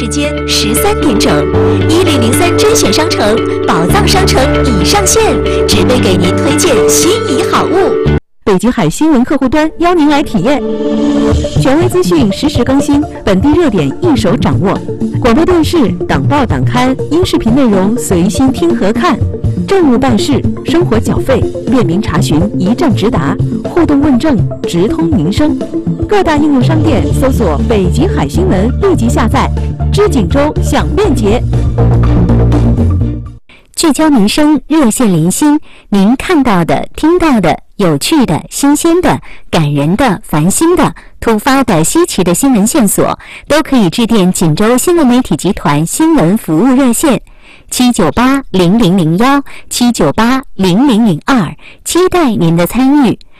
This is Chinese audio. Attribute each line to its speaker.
Speaker 1: 时间13点整，1003甄选商城宝藏商城已上线，只为给您推荐心仪好物。
Speaker 2: 北极海新闻客户端邀您来体验，权威资讯实时更新，本地热点一手掌握。广播电视、党报党刊、音视频内容随心听和看，政务办事、生活缴费便民查询一站直达，互动问政直通民生。各大应用商店搜索北极海新闻，立即下载。知锦州享便捷。
Speaker 3: 聚焦民生，热线连心，您看到的、听到的、有趣的、新鲜的、感人的、烦心的、突发的、稀奇的新闻线索，都可以致电锦州新闻媒体集团新闻服务热线7980001、7980002，期待您的参与。